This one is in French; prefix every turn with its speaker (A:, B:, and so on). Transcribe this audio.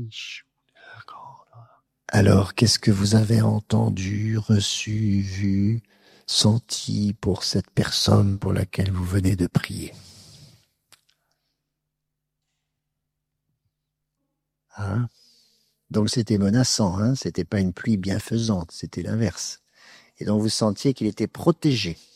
A: Alors, qu'est-ce que vous avez entendu, reçu, vu, senti pour cette personne pour laquelle vous venez de prier? Hein? Donc c'était menaçant, hein? C'était pas une pluie bienfaisante, c'était l'inverse. Et donc vous sentiez qu'il était protégé.